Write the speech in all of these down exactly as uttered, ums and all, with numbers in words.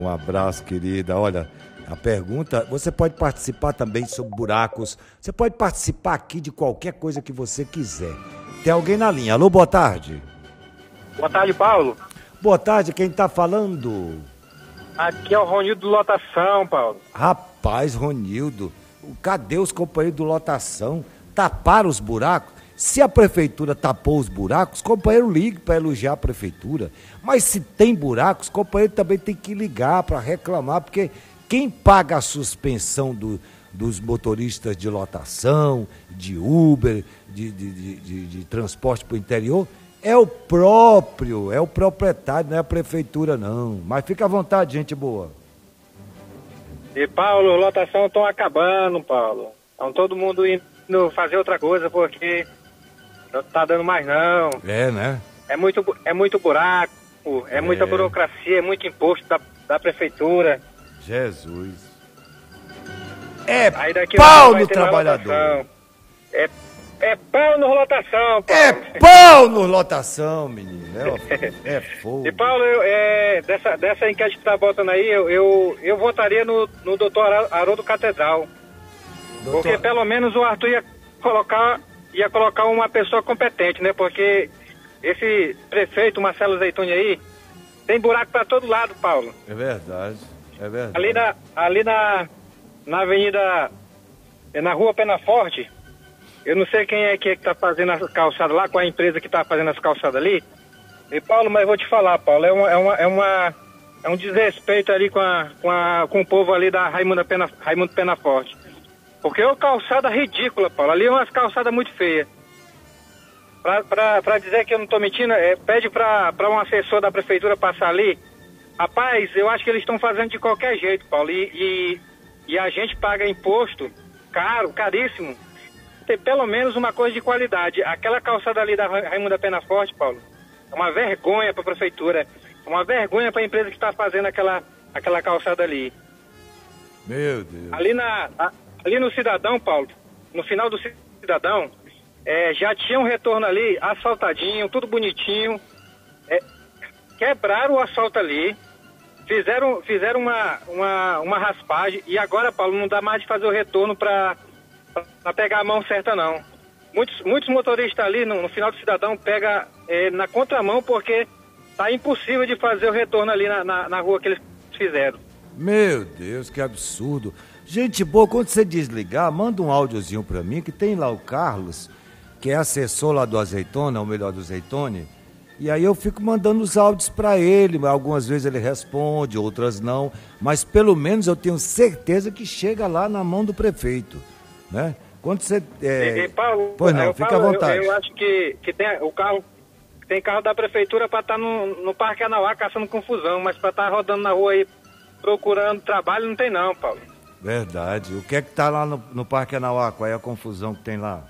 Um abraço, querida. Olha, a pergunta, você pode participar também sobre buracos, você pode participar aqui de qualquer coisa que você quiser. Tem alguém na linha. Alô, boa tarde. Boa tarde, Paulo. Boa tarde, quem tá falando? Aqui é o Ronildo do Lotação, Paulo. Rapaz, Ronildo, cadê os companheiros do Lotação? Taparam os buracos? Se a prefeitura tapou os buracos, companheiro ligue para elogiar a prefeitura. Mas se tem buracos, companheiro também tem que ligar para reclamar, porque quem paga a suspensão do, dos motoristas de lotação, de Uber, de, de, de, de, de transporte para o interior, é o próprio, é o proprietário, não é a prefeitura não. Mas fica à vontade, gente boa. E, Paulo, lotação estão acabando, Paulo. Estão todo mundo indo fazer outra coisa, porque não tá dando mais não. É, né? É muito, é muito buraco, é, é muita burocracia, é muito imposto da, da prefeitura. Jesus. É Aí daqui pau no trabalhador. É, é pau no lotação, Paulo. É pau no lotação, menino. É, é fogo. E, Paulo, eu, é, dessa, dessa enquete que tá botando aí, eu, eu, eu votaria no, no doutor Haroldo Catedral. Doutor... Porque pelo menos o Arthur ia colocar, ia colocar uma pessoa competente, né? Porque esse prefeito, Marcelo Zeituni aí, tem buraco para todo lado, Paulo. É verdade, é verdade. Ali na, ali na, na avenida, na rua Penaforte, eu não sei quem é que está fazendo as calçadas lá, qual é a empresa que está fazendo as calçadas ali. E, Paulo, mas eu vou te falar, Paulo, é uma, é uma, é uma é um desrespeito ali com, a, com, a, com o povo ali da Raimundo, Pena, Raimundo Penaforte. Porque é uma calçada ridícula, Paulo. Ali é umas calçadas muito feias. Pra, pra, pra dizer que eu não tô mentindo, é, pede pra, pra um assessor da prefeitura passar ali. Rapaz, eu acho que eles estão fazendo de qualquer jeito, Paulo. E, e, e a gente paga imposto caro, caríssimo. Tem pelo menos uma coisa de qualidade. Aquela calçada ali da Raimundo Penaforte, Paulo, é uma vergonha pra prefeitura. É uma vergonha pra empresa que está fazendo aquela, aquela calçada ali. Meu Deus. Ali na... A, Ali no Cidadão, Paulo, no final do Cidadão, é, já tinha um retorno ali, asfaltadinho, tudo bonitinho. É, quebraram o asfalto ali, fizeram, fizeram uma, uma, uma raspagem e agora, Paulo, não dá mais de fazer o retorno para pegar a mão certa, não. Muitos, muitos motoristas ali no, no final do Cidadão pegam é, na contramão porque tá impossível de fazer o retorno ali na, na, na rua que eles fizeram. Meu Deus, que absurdo. Gente boa, quando você desligar, manda um áudiozinho pra mim, que tem lá o Carlos, que é assessor lá do Azeitona, o melhor do Azeitone, e aí eu fico mandando os áudios pra ele, algumas vezes ele responde, outras não, mas pelo menos eu tenho certeza que chega lá na mão do prefeito, né? Quando você... É... E, e Paulo, pois não, fica Paulo, à vontade. Eu, eu acho que, que tem o carro, tem carro da prefeitura pra estar tá no, no Parque Anauá caçando confusão, mas pra estar tá rodando na rua aí procurando trabalho não tem não, Paulo. Verdade. O que é que tá lá no, no Parque Anauá? Qual é a confusão que tem lá?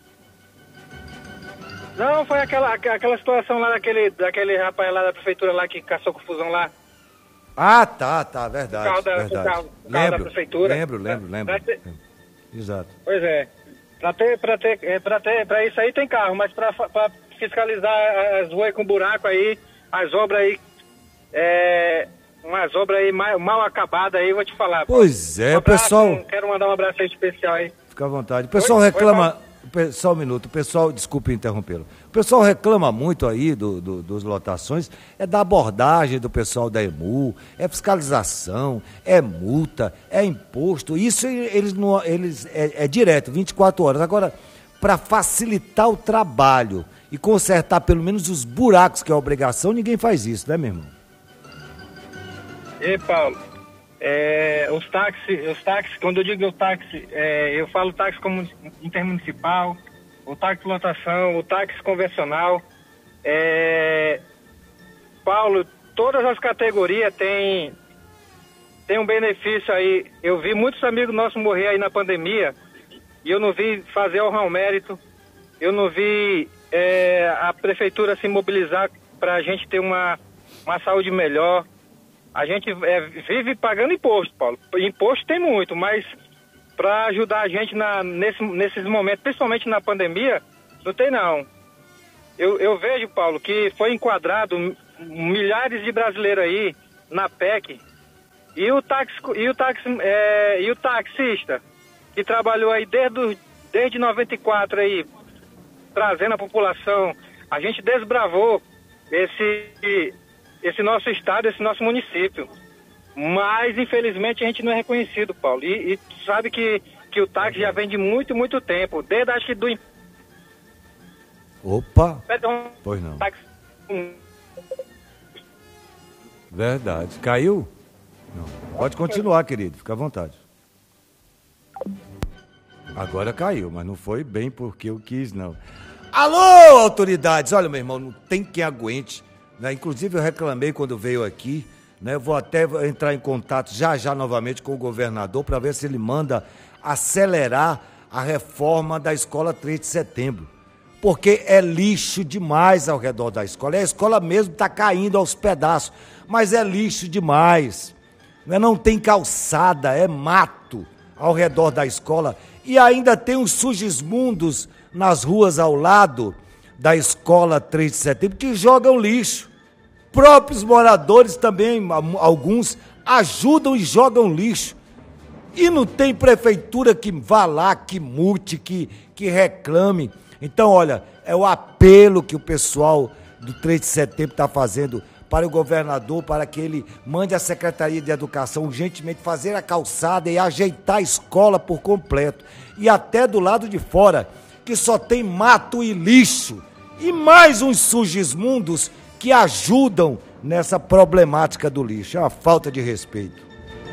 Não, foi aquela, aquela situação lá daquele, daquele rapaz lá da prefeitura lá que caçou confusão lá. Ah, tá, tá, verdade. O carro da, verdade. O carro, o carro lembro, da prefeitura. Lembro, lembro, lembro. Ter... Exato. Pois é. Pra, ter, pra, ter, é, pra, ter, pra isso aí tem carro, mas pra, pra fiscalizar as ruas com buraco aí, as obras aí, é... umas obras aí mal, mal acabadas aí, vou te falar. Pois é, um o pessoal... Quero mandar um abraço aí especial aí. Fica à vontade. O pessoal Oi? reclama... Oi, só um minuto, o pessoal, desculpe interrompê-lo. O pessoal reclama muito aí do, do, dos lotações, é da abordagem do pessoal da EMU, é fiscalização, é multa, é imposto. Isso eles não, eles é, é direto, vinte e quatro horas. Agora, para facilitar o trabalho e consertar pelo menos os buracos que é a obrigação, ninguém faz isso, né, meu irmão? E Paulo, é, os táxis, os táxis, quando eu digo o táxi, é, eu falo táxi como intermunicipal, o táxi lotação, o táxi convencional. É, Paulo, todas as categorias têm, têm um benefício aí. Eu vi muitos amigos nossos morrer aí na pandemia e eu não vi fazer honra ao mérito, eu não vi é, a prefeitura se mobilizar para a gente ter uma, uma saúde melhor. A gente é, vive pagando imposto, Paulo. Imposto tem muito, mas para ajudar a gente na, nesse, nesses momentos, principalmente na pandemia, não tem não. Eu, eu vejo, Paulo, que foi enquadrado milhares de brasileiros aí na P E C, E o, taxi, e, o taxi, é, e o taxista, que trabalhou aí desde, desde noventa e quatro aí, trazendo a população, a gente desbravou esse, esse nosso estado, esse nosso município. Mas, infelizmente, a gente não é reconhecido, Paulo. E, e tu sabe que, que o táxi já vem de muito, muito tempo. Desde, acho que do... Opa! Perdão. Pois não. Táxi... Verdade. Caiu? Não. Pode continuar, querido. Fica à vontade. Agora caiu, mas não foi bem porque eu quis, não. Alô, autoridades! Olha, meu irmão, não tem quem aguente, né? Inclusive, eu reclamei quando veio aqui, né? Eu vou até entrar em contato já já novamente com o governador para ver se ele manda acelerar a reforma da escola três de setembro. Porque é lixo demais ao redor da escola. A escola mesmo está caindo aos pedaços, mas é lixo demais. Não tem calçada, é mato ao redor da escola. E ainda tem os sugismundos nas ruas ao lado da escola três de setembro que jogam lixo. Próprios moradores também, alguns, ajudam e jogam lixo. E não tem prefeitura que vá lá, que multe, que, que reclame. Então, olha, é o apelo que o pessoal do três de setembro está fazendo para o governador, para que ele mande a Secretaria de Educação urgentemente fazer a calçada e ajeitar a escola por completo. E até do lado de fora, que só tem mato e lixo. E mais uns sugismundos que ajudam nessa problemática do lixo. É uma falta de respeito.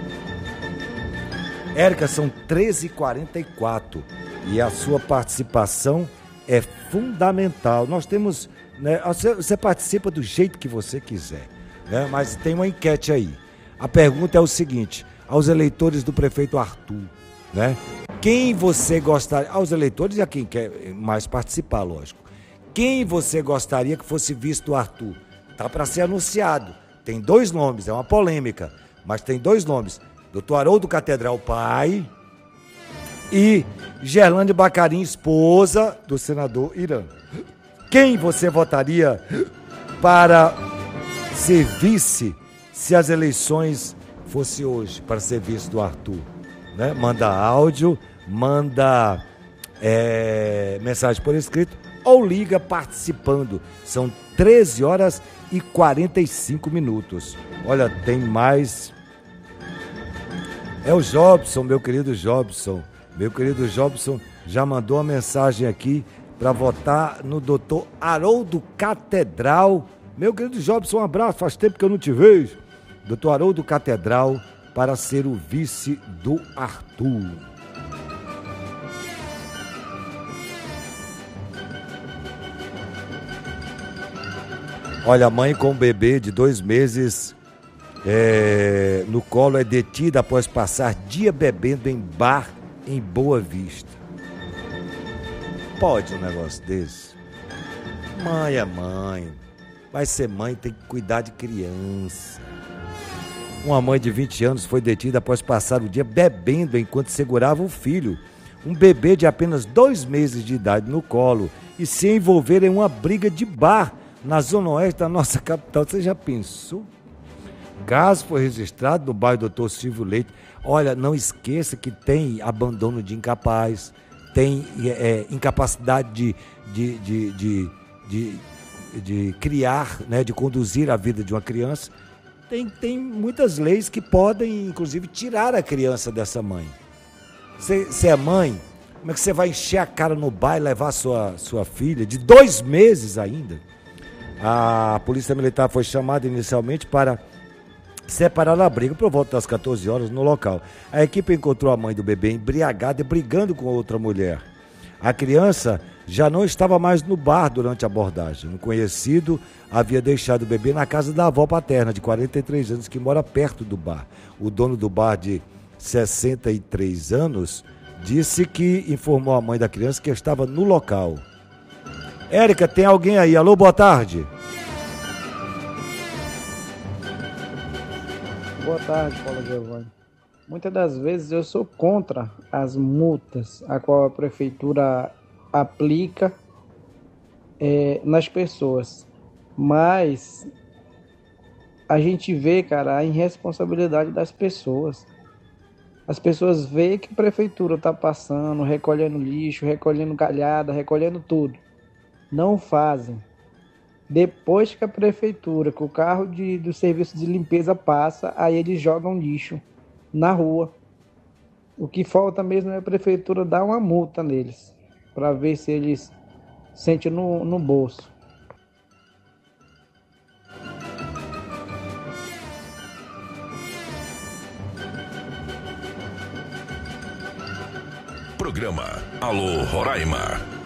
Érica, são treze e quarenta e quatro e a sua participação é fundamental. Nós temos, né, você, você participa do jeito que você quiser, né, mas tem uma enquete aí. A pergunta é o seguinte, aos eleitores do prefeito Arthur, né, quem você gostaria, aos eleitores e a quem quer mais participar, lógico, quem você gostaria que fosse visto o Arthur? Tá para ser anunciado. Tem dois nomes, é uma polêmica, mas tem dois nomes. doutor Haroldo Catedral pai e Gerlane Bacarim, esposa do senador Irã. Quem você votaria para ser vice se as eleições fossem hoje, para ser vice do Arthur? Né? Manda áudio, manda é, mensagem por escrito ou liga participando. São treze horas e quarenta e cinco minutos. Olha, tem mais... É o Jobson, meu querido Jobson. Meu querido Jobson já mandou uma mensagem aqui para votar no doutor Haroldo Catedral. Meu querido Jobson, um abraço, faz tempo que eu não te vejo. doutor Haroldo Catedral para ser o vice do Arthur. Olha, a mãe com o bebê de dois meses... É, no colo é detida após passar dia bebendo em bar em Boa Vista. Pode um negócio desse? Mãe é mãe. Vai ser mãe, tem que cuidar de criança. Uma mãe de vinte anos foi detida após passar o dia bebendo enquanto segurava o filho, um bebê de apenas dois meses de idade, no colo, e se envolver em uma briga de bar na zona oeste da nossa capital. Você já pensou? O caso foi registrado no bairro doutor Silvio Leite. Olha, não esqueça que tem abandono de incapaz, tem é, incapacidade de, de, de, de, de, de criar, né, de conduzir a vida de uma criança. Tem, tem muitas leis que podem, inclusive, tirar a criança dessa mãe. Você é mãe, como é que você vai encher a cara no bar e levar sua, sua filha, de dois meses ainda? A Polícia Militar foi chamada inicialmente para separar a briga por volta das quatorze horas no local. A equipe encontrou a mãe do bebê embriagada e brigando com outra mulher. A criança já não estava mais no bar durante a abordagem. Um conhecido havia deixado o bebê na casa da avó paterna, de quarenta e três anos, que mora perto do bar. O dono do bar, de sessenta e três anos, disse que informou a mãe da criança que estava no local. Érica, tem alguém aí? Alô, boa tarde. Boa tarde, Paulo Giovanni. Muitas das vezes eu sou contra as multas a qual a prefeitura aplica é, nas pessoas, mas a gente vê, cara, a irresponsabilidade das pessoas. As pessoas veem que a prefeitura está passando, recolhendo lixo, recolhendo galhada, recolhendo tudo. Não fazem. Depois que a prefeitura, que o carro de, do serviço de limpeza passa, aí eles jogam lixo na rua. O que falta mesmo é a prefeitura dar uma multa neles, para ver se eles sentem no, no bolso. Programa Alô Roraima.